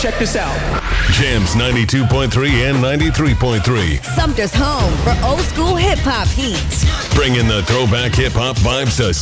check this out. Jams 92.3 and 93.3. Sumter's home for old school hip hop heat. Bringing the throwback hip hop vibes to